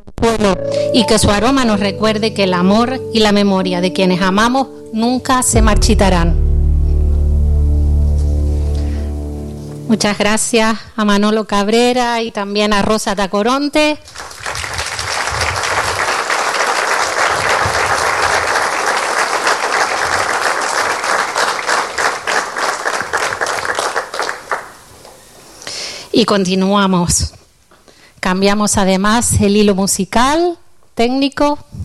pueblo y que su aroma nos recuerde que el amor y la memoria de quienes amamos nunca se marchitarán. Muchas gracias a Manolo Cabrera y también a Rosa Tacoronte. Y continuamos. Cambiamos además el hilo musical, técnico.